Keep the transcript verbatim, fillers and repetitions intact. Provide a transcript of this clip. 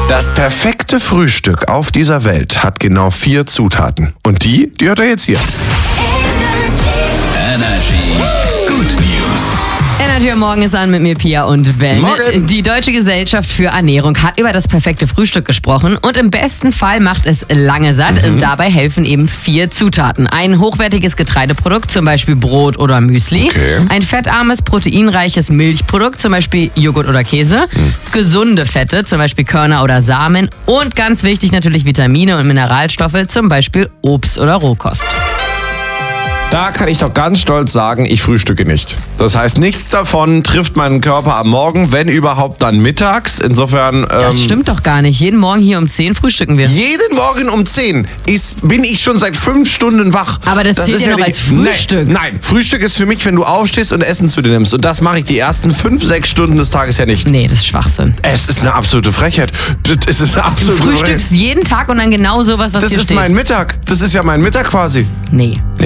Das perfekte Frühstück auf dieser Welt hat genau vier Zutaten. Und die, die hört ihr jetzt hier. Energy. Good News. Energy am Morgen ist an mit mir, Pia und Ben. Morgen. Die Deutsche Gesellschaft für Ernährung hat über das perfekte Frühstück gesprochen und im besten Fall macht es lange satt. Mhm. Dabei helfen eben vier Zutaten. Ein hochwertiges Getreideprodukt, zum Beispiel Brot oder Müsli. Okay. Ein fettarmes, proteinreiches Milchprodukt, zum Beispiel Joghurt oder Käse. Mhm. Gesunde Fette, zum Beispiel Körner oder Samen. Und ganz wichtig natürlich Vitamine und Mineralstoffe, zum Beispiel Obst oder Rohkost. Da kann ich doch ganz stolz sagen, ich frühstücke nicht. Das heißt, nichts davon trifft meinen Körper am Morgen, wenn überhaupt dann mittags. Insofern... Das ähm, stimmt doch gar nicht. Jeden Morgen hier um zehn frühstücken wir. Jeden Morgen um zehn ist, bin ich schon seit fünf Stunden wach. Aber das zählt ist ja noch nicht- als Frühstück. Nein, nein, Frühstück ist für mich, wenn du aufstehst und Essen zu dir nimmst. Und das mache ich die ersten fünf, sechs Stunden des Tages ja nicht. Nee, das ist Schwachsinn. Es ist eine absolute Frechheit. Es ist eine Du absolute Frechheit. frühstückst jeden Tag und dann genau sowas, was Das hier ist steht. mein Mittag. Das ist ja mein Mittag quasi. Nee.